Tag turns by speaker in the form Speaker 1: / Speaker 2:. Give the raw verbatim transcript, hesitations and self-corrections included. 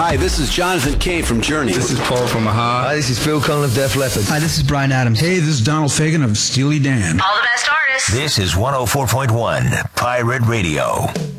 Speaker 1: Hi, this is Jonathan Cave from Journey.
Speaker 2: This is Paul from Aha.
Speaker 3: Hi, this is Phil Collin of Def Leppard.
Speaker 4: Hi, this is Bryan Adams.
Speaker 5: Hey, this is Donald Fagen of Steely Dan.
Speaker 6: All the best artists.
Speaker 7: This is one oh four point one Pirate Radio.